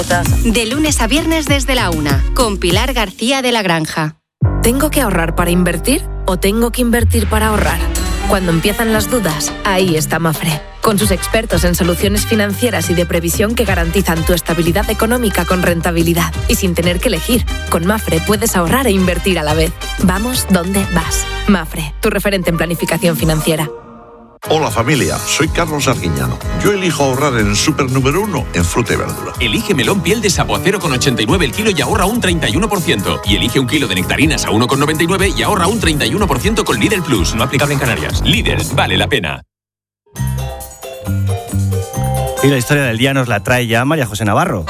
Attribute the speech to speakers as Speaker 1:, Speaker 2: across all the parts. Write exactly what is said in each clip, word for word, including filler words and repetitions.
Speaker 1: De lunes a viernes desde la una, con Pilar García de la Granja.
Speaker 2: ¿Tengo que ahorrar para invertir o tengo que invertir para ahorrar? Cuando empiezan las dudas, ahí está Mafre, con sus expertos en soluciones financieras y de previsión que garantizan tu estabilidad económica con rentabilidad y sin tener que elegir. Con Mafre puedes ahorrar e invertir a la vez. Vamos donde vas. Mafre, tu referente en planificación financiera.
Speaker 3: Hola familia, soy Carlos Arguiñano. Yo elijo ahorrar en Super Número Uno en fruta y verdura.
Speaker 4: Elige melón piel de sapo a cero coma ochenta y nueve el kilo y ahorra un treinta y uno por ciento. Y elige un kilo de nectarinas a uno coma noventa y nueve y ahorra un treinta y uno por ciento con Lidl Plus. No aplicable en Canarias. Lidl, vale la pena.
Speaker 5: Y la historia del día nos la trae ya María José Navarro.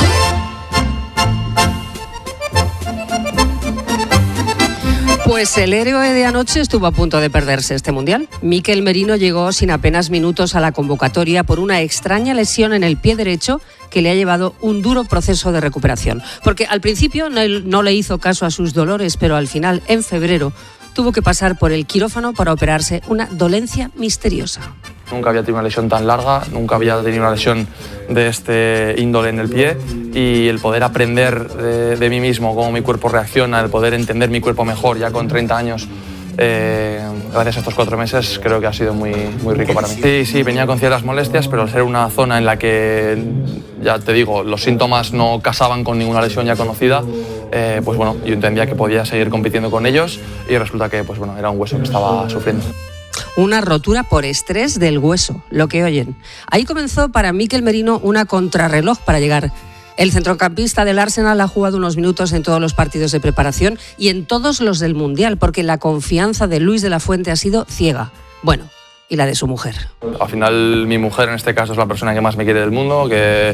Speaker 6: Pues el héroe de anoche estuvo a punto de perderse este mundial. Mikel Merino llegó sin apenas minutos a la convocatoria por una extraña lesión en el pie derecho que le ha llevado un duro proceso de recuperación. Porque al principio no, no le hizo caso a sus dolores, pero al final, en febrero, tuvo que pasar por el quirófano para operarse una dolencia misteriosa.
Speaker 7: Nunca había tenido una lesión tan larga, nunca había tenido una lesión de este índole en el pie, y el poder aprender de, de mí mismo, cómo mi cuerpo reacciona, el poder entender mi cuerpo mejor ya con treinta años, eh, gracias a estos cuatro meses, creo que ha sido muy, muy rico para mí. Sí, sí, venía con ciertas molestias, pero al ser una zona en la que, ya te digo, los síntomas no casaban con ninguna lesión ya conocida, eh, pues bueno, yo entendía que podía seguir compitiendo con ellos, y resulta que pues bueno, era un hueso que estaba sufriendo.
Speaker 6: Una rotura por estrés del hueso, lo que oyen. Ahí comenzó para Mikel Merino una contrarreloj para llegar. El centrocampista del Arsenal ha jugado unos minutos en todos los partidos de preparación y en todos los del Mundial, porque la confianza de Luis de la Fuente ha sido ciega. Bueno, y la de su mujer.
Speaker 7: Al final, mi mujer en este caso es la persona que más me quiere del mundo, que,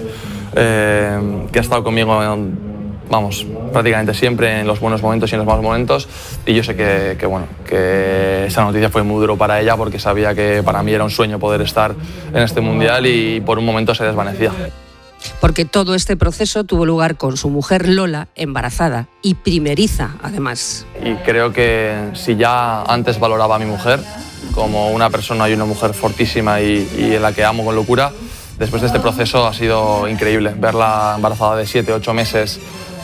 Speaker 7: eh, que ha estado conmigo en, vamos, prácticamente siempre, en los buenos momentos y en los malos momentos, y yo sé que, que, bueno, que esa noticia fue muy duro para ella, porque sabía que para mí era un sueño poder estar en este mundial, y por un momento se desvanecía.
Speaker 6: Porque todo este proceso tuvo lugar con su mujer Lola, embarazada y primeriza, además.
Speaker 7: Y creo que si ya antes valoraba a mi mujer como una persona y una mujer fortísima y, y en la que amo con locura, después de este proceso ha sido increíble verla embarazada de siete, ocho meses.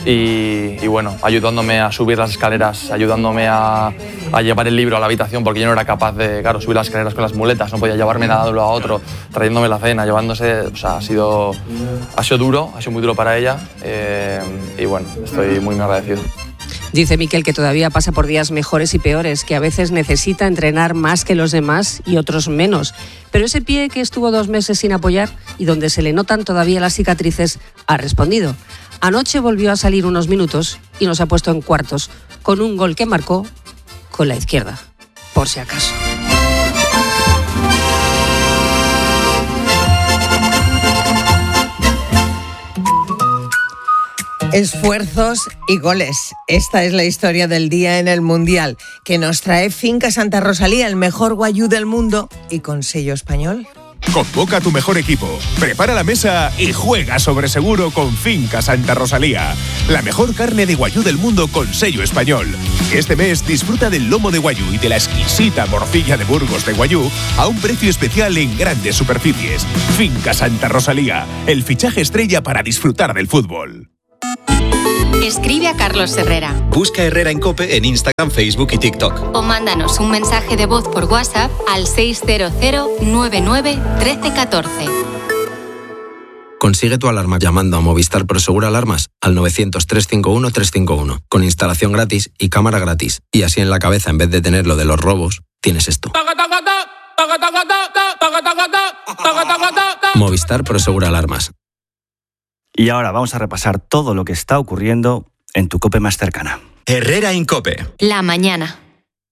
Speaker 7: Y, y bueno, ayudándome a subir las escaleras, ayudándome a, a llevar el libro a la habitación, porque yo no era capaz de, claro, subir las escaleras con las muletas, no podía llevarme nada de uno a otro, trayéndome la cena, llevándose, o sea, ha sido, ha sido duro, ha sido muy duro para ella, eh, y bueno, estoy muy, muy agradecido.
Speaker 6: Dice Mikel que todavía pasa por días mejores y peores, que a veces necesita entrenar más que los demás y otros menos. Pero ese pie que estuvo dos meses sin apoyar y donde se le notan todavía las cicatrices, ha respondido. Anoche volvió a salir unos minutos y nos ha puesto en cuartos con un gol que marcó con la izquierda, por si acaso.
Speaker 8: Esfuerzos y goles. Esta es la historia del día en el Mundial, que nos trae Finca Santa Rosalía, el mejor guayú del mundo y con sello español.
Speaker 9: Convoca a tu mejor equipo, prepara la mesa y juega sobre seguro con Finca Santa Rosalía. La mejor carne de guayú del mundo con sello español. Este mes disfruta del lomo de guayú y de la exquisita morcilla de Burgos de guayú a un precio especial en grandes superficies. Finca Santa Rosalía, el fichaje estrella para disfrutar del fútbol.
Speaker 1: Escribe a Carlos Herrera.
Speaker 10: Busca Herrera en COPE en Instagram, Facebook y TikTok.
Speaker 1: O mándanos un mensaje de voz por WhatsApp al seis cero cero nueve nueve uno tres uno cuatro.
Speaker 10: Consigue tu alarma llamando a Movistar Prosegur Alarmas al novecientos, trescientos cincuenta y uno, trescientos cincuenta y uno, con instalación gratis y cámara gratis. Y así en la cabeza, en vez de tener lo de los robos, tienes esto. Movistar Prosegur Alarmas.
Speaker 5: Y ahora vamos a repasar todo lo que está ocurriendo en tu COPE más cercana.
Speaker 10: Herrera en COPE.
Speaker 1: La mañana.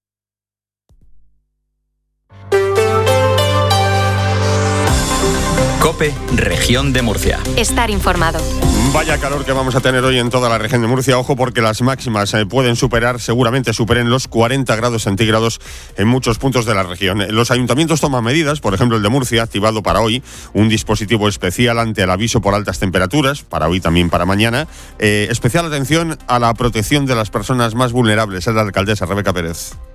Speaker 10: COPE, Región de Murcia.
Speaker 1: Estar informado.
Speaker 11: Vaya calor que vamos a tener hoy en toda la región de Murcia. Ojo, porque las máximas eh, pueden superar, seguramente superen los cuarenta grados centígrados en muchos puntos de la región. Los ayuntamientos toman medidas, por ejemplo el de Murcia ha activado para hoy un dispositivo especial ante el aviso por altas temperaturas, para hoy también para mañana. Eh, especial atención a la protección de las personas más vulnerables. Es la alcaldesa Rebeca Pérez.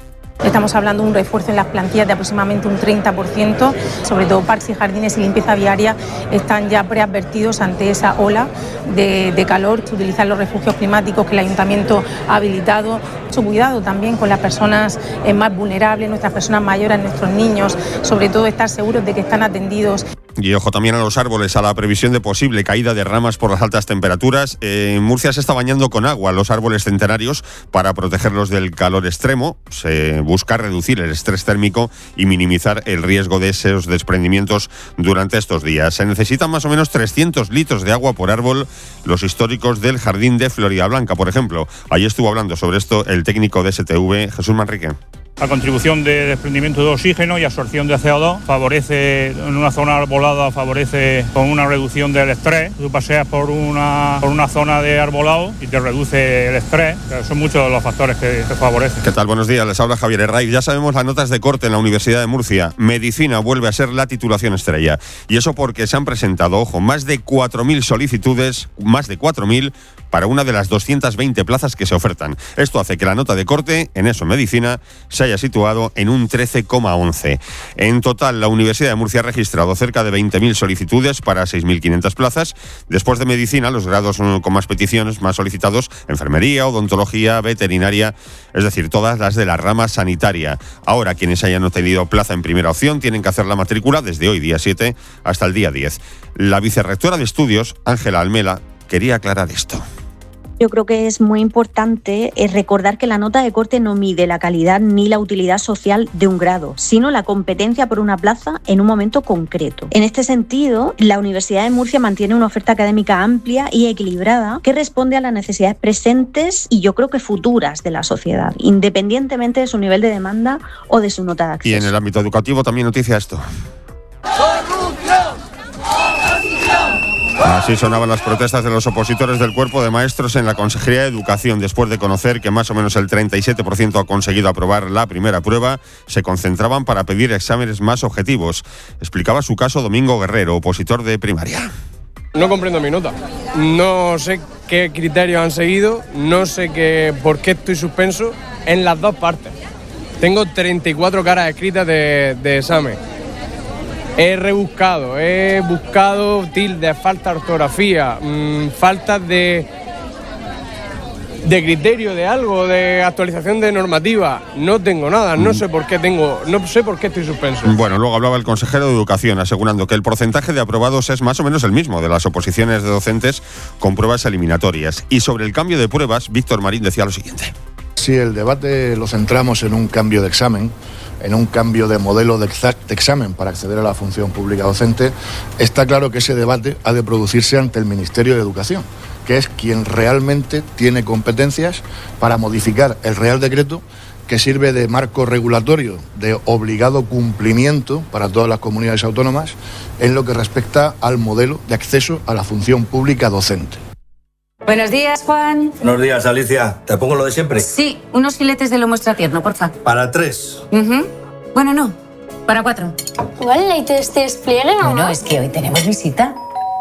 Speaker 12: Estamos hablando de un refuerzo en las plantillas de aproximadamente un treinta por ciento, sobre todo parques y jardines y limpieza viaria están ya preadvertidos ante esa ola de, de calor. Se utilizan los refugios climáticos que el Ayuntamiento ha habilitado. Mucho cuidado también con las personas eh, más vulnerables, nuestras personas mayores, nuestros niños, sobre todo estar seguros de que están atendidos.
Speaker 11: Y ojo también a los árboles, a la previsión de posible caída de ramas por las altas temperaturas. Eh, en Murcia se está bañando con agua los árboles centenarios para protegerlos del calor extremo. Se busca reducir el estrés térmico y minimizar el riesgo de esos desprendimientos durante estos días. Se necesitan más o menos trescientos litros de agua por árbol. Los históricos del Jardín de Floridablanca, por ejemplo. Ahí estuvo hablando sobre esto el técnico de S T V, Jesús Manrique.
Speaker 13: La contribución de desprendimiento de oxígeno y absorción de C O dos favorece, en una zona arbolada, favorece con una reducción del estrés. Tú paseas por una, por una zona de arbolado y te reduce el estrés. Son muchos los factores que, que favorecen.
Speaker 11: ¿Qué tal? Buenos días, les habla Javier Herraiz. Ya sabemos las notas de corte en la Universidad de Murcia. Medicina vuelve a ser la titulación estrella. Y eso porque se han presentado, ojo, más de cuatro mil solicitudes, más de cuatro mil para una de las doscientas veinte plazas que se ofertan. Esto hace que la nota de corte, en eso, medicina, se haya situado en un trece coma once. En total, la Universidad de Murcia ha registrado cerca de veinte mil solicitudes para seis mil quinientas plazas. Después de medicina, los grados con más peticiones, más solicitados, enfermería, odontología, veterinaria, es decir, todas las de la rama sanitaria. Ahora, quienes hayan obtenido plaza en primera opción tienen que hacer la matrícula desde hoy, día siete, hasta el día diez. La vicerrectora de estudios, Ángela Almela, quería aclarar esto.
Speaker 14: Yo creo que es muy importante recordar que la nota de corte no mide la calidad ni la utilidad social de un grado, sino la competencia por una plaza en un momento concreto. En este sentido, la Universidad de Murcia mantiene una oferta académica amplia y equilibrada que responde a las necesidades presentes y yo creo que futuras de la sociedad, independientemente de su nivel de demanda o de su nota de acceso.
Speaker 11: Y en el ámbito educativo también noticia esto. Así sonaban las protestas de los opositores del Cuerpo de Maestros en la Consejería de Educación. Después de conocer que más o menos el treinta y siete por ciento ha conseguido aprobar la primera prueba, se concentraban para pedir exámenes más objetivos. Explicaba su caso Domingo Guerrero, opositor de primaria.
Speaker 15: No comprendo mi nota. No sé qué criterios han seguido, no sé qué, por qué estoy suspenso en las dos partes. Tengo treinta y cuatro caras escritas de, de examen. He rebuscado, he buscado tildes, falta de ortografía, mmm, faltas de, de criterio de algo, de actualización de normativa. No tengo nada, no sé por qué tengo, no sé por qué estoy suspenso.
Speaker 11: Bueno, luego hablaba el consejero de Educación, asegurando que el porcentaje de aprobados es más o menos el mismo de las oposiciones de docentes con pruebas eliminatorias. Y sobre el cambio de pruebas, Víctor Marín decía lo siguiente.
Speaker 16: Si el debate lo centramos en un cambio de examen, en un cambio de modelo de examen para acceder a la función pública docente, está claro que ese debate ha de producirse ante el Ministerio de Educación, que es quien realmente tiene competencias para modificar el Real Decreto que sirve de marco regulatorio de obligado cumplimiento para todas las comunidades autónomas en lo que respecta al modelo de acceso a la función pública docente.
Speaker 17: Buenos días, Juan.
Speaker 18: Buenos días, Alicia. ¿Te pongo lo de siempre?
Speaker 17: Sí, unos filetes de lomo extra tierno, porfa.
Speaker 18: Para tres.
Speaker 17: Uh-huh. Bueno, no, para cuatro.
Speaker 19: ¿Igual el leite este despliegue o no?
Speaker 17: Bueno, es que hoy tenemos visita.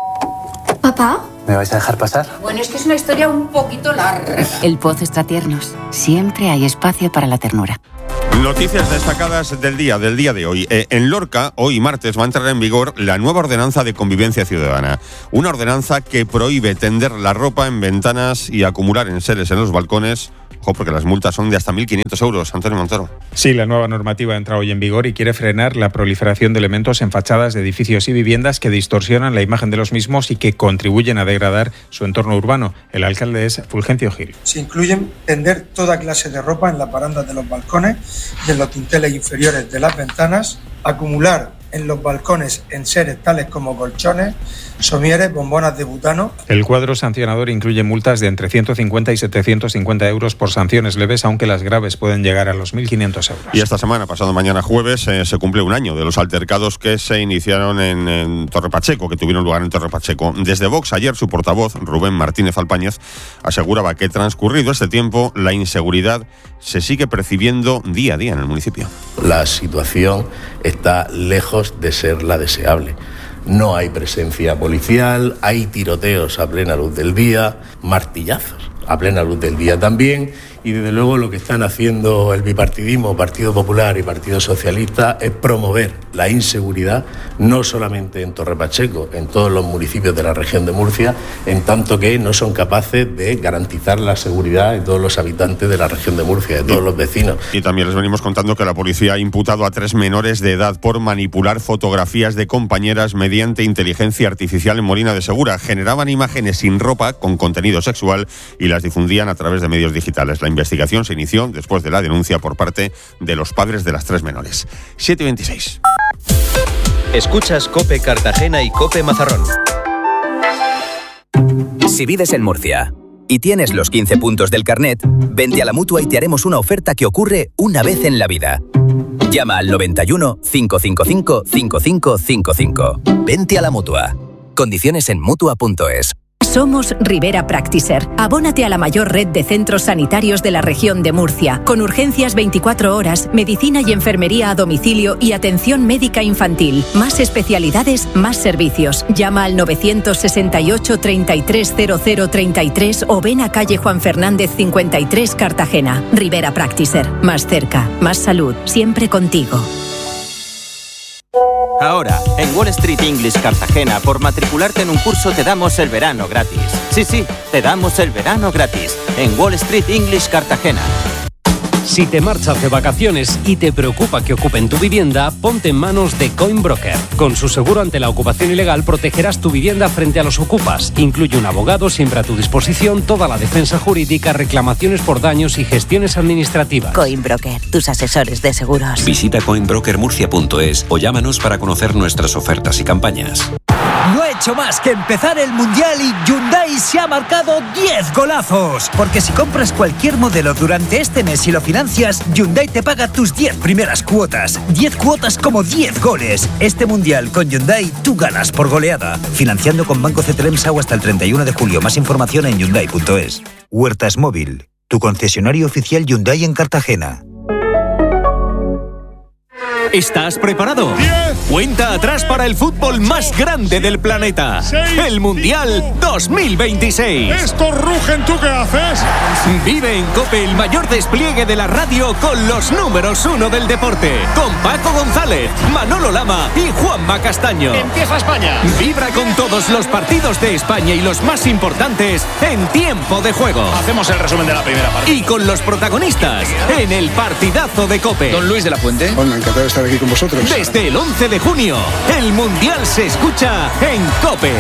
Speaker 19: ¿Papá?
Speaker 18: ¿Me vais a dejar pasar?
Speaker 17: Bueno, es que es una historia un poquito larga.
Speaker 20: El Pozo Extra Tiernos. Siempre hay espacio para la ternura.
Speaker 11: Noticias destacadas del día, del día de hoy. Eh, en Lorca, hoy martes, va a entrar en vigor la nueva ordenanza de convivencia ciudadana. Una ordenanza que prohíbe tender la ropa en ventanas y acumular enseres en los balcones. Ojo, porque las multas son de hasta mil quinientos euros. Antonio Montoro.
Speaker 21: Sí, la nueva normativa entra hoy en vigor y quiere frenar la proliferación de elementos en fachadas de edificios y viviendas que distorsionan la imagen de los mismos y que contribuyen a degradar su entorno urbano. El alcalde es Fulgencio Gil.
Speaker 22: Se incluyen tender toda clase de ropa en las barandas de los balcones y en los dinteles inferiores de las ventanas, acumular en los balcones enseres tales como colchones, somieres, bombonas de butano.
Speaker 21: El cuadro sancionador incluye multas de entre ciento cincuenta y setecientos cincuenta euros por sanciones leves, aunque las graves pueden llegar a los mil quinientos euros.
Speaker 11: Y esta semana, pasado mañana jueves, eh, se cumple un año de los altercados que se iniciaron en, en Torre Pacheco, que tuvieron lugar en Torre Pacheco. Desde Vox, ayer su portavoz, Rubén Martínez Alpáñez, aseguraba que transcurrido este tiempo, la inseguridad se sigue percibiendo día a día en el municipio.
Speaker 23: La situación está lejos de ser la deseable. No hay presencia policial, hay tiroteos a plena luz del día, martillazos a plena luz del día también. Y desde luego lo que están haciendo el bipartidismo, Partido Popular y Partido Socialista, es promover la inseguridad, no solamente en Torre Pacheco, en todos los municipios de la región de Murcia, en tanto que no son capaces de garantizar la seguridad de todos los habitantes de la región de Murcia, de todos los vecinos.
Speaker 11: Y también les venimos contando que la policía ha imputado a tres menores de edad por manipular fotografías de compañeras mediante inteligencia artificial en Molina de Segura. Generaban imágenes sin ropa con contenido sexual y las difundían a través de medios digitales. La investigación se inició después de la denuncia por parte de los padres de las tres menores. siete y veintiséis.
Speaker 2: Escuchas COPE Cartagena y COPE Mazarrón.
Speaker 3: Si vives en Murcia y tienes los quince puntos del carnet, vente a la Mutua y te haremos una oferta que ocurre una vez en la vida. Llama al noventa y uno, cinco cinco cinco, cinco cinco cinco cinco. Vente a la Mutua. Condiciones en Mutua punto es.
Speaker 4: Somos Rivera Practiser. Abónate a la mayor red de centros sanitarios de la región de Murcia, con urgencias veinticuatro horas, medicina y enfermería a domicilio y atención médica infantil. Más especialidades, más servicios. Llama al novecientos sesenta y ocho, treinta y tres, cero cero treinta y tres o ven a calle Juan Fernández cincuenta y tres, Cartagena. Rivera Practiser. Más cerca, más salud, siempre contigo.
Speaker 24: Ahora, en Wall Street English Cartagena, por matricularte en un curso te damos el verano gratis. Sí, sí, te damos el verano gratis. En Wall Street English Cartagena.
Speaker 25: Si te marchas de vacaciones y te preocupa que ocupen tu vivienda, ponte en manos de Coinbroker. Con su seguro ante la ocupación ilegal protegerás tu vivienda frente a los ocupas. Incluye un abogado siempre a tu disposición, toda la defensa jurídica, reclamaciones por daños y gestiones administrativas.
Speaker 26: Coinbroker, tus asesores de seguros.
Speaker 27: Visita coinbroker murcia punto es o llámanos para conocer nuestras ofertas y campañas.
Speaker 28: No ha hecho más que empezar el Mundial y Hyundai se ha marcado diez golazos. Porque si compras cualquier modelo durante este mes y lo financias, Hyundai te paga tus diez primeras cuotas. diez cuotas como diez goles. Este Mundial con Hyundai tú ganas por goleada. Financiando con Banco C T L M S A U hasta el treinta y uno de julio. Más información en hyundai punto es. Huertas Móvil, tu concesionario oficial Hyundai en Cartagena.
Speaker 25: ¿Estás preparado?
Speaker 29: diez,
Speaker 25: Cuenta atrás para el fútbol más grande del planeta.
Speaker 29: seis,
Speaker 25: el Mundial dos mil veintiséis.
Speaker 29: Estos rugen, ¿tú qué haces?
Speaker 25: Vive en COPE el mayor despliegue de la radio con los números uno del deporte. Con Paco González, Manolo Lama y Juanma Castaño.
Speaker 29: Empieza España.
Speaker 25: Vibra con todos los partidos de España y los más importantes en tiempo de juego.
Speaker 29: Hacemos el resumen de la primera parte.
Speaker 25: Y con los protagonistas en el partidazo de COPE.
Speaker 29: Don Luis de la Fuente.
Speaker 30: Bueno, encantado de estar aquí con vosotros.
Speaker 25: Desde el once de junio, el Mundial se escucha en COPE.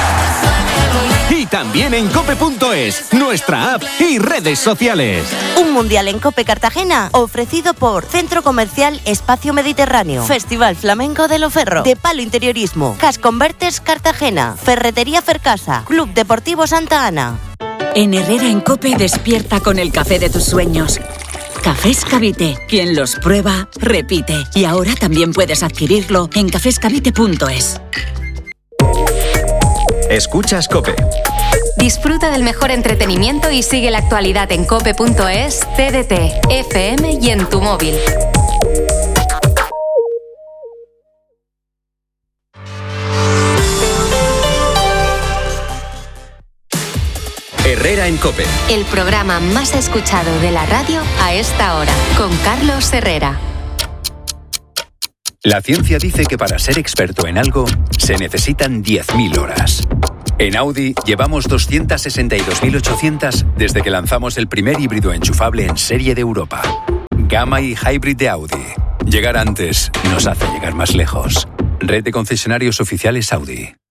Speaker 25: Y también en cope punto es, nuestra app y redes sociales.
Speaker 26: Un Mundial en COPE Cartagena, ofrecido por Centro Comercial Espacio Mediterráneo, Festival Flamenco de Loferro, De Palo Interiorismo, Casconvertes Cartagena, Ferretería Fercasa, Club Deportivo Santa Ana.
Speaker 31: En Herrera en COPE despierta con el café de tus sueños. Cafés Cavite, quien los prueba, repite. Y ahora también puedes adquirirlo en cafés cavite punto es.
Speaker 27: Escuchas COPE.
Speaker 1: Disfruta del mejor entretenimiento y sigue la actualidad en cope punto es, T D T, F M y en tu móvil.
Speaker 27: Herrera en COPE.
Speaker 1: El programa más escuchado de la radio a esta hora, con Carlos Herrera.
Speaker 27: La ciencia dice que para ser experto en algo se necesitan diez mil horas. En Audi llevamos doscientas sesenta y dos mil ochocientas desde que lanzamos el primer híbrido enchufable en serie de Europa. Gamma y Hybrid de Audi. Llegar antes nos hace llegar más lejos. Red de concesionarios oficiales Audi.